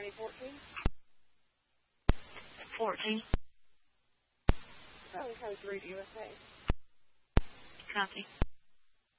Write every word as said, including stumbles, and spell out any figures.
fourteen? fourteen. Valley Code three to U S A. Copy.